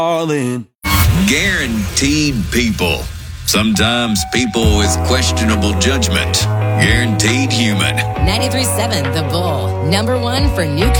Darling. Guaranteed people. Sometimes people with questionable judgment. Guaranteed human. 93.7 The Bull. Number one for new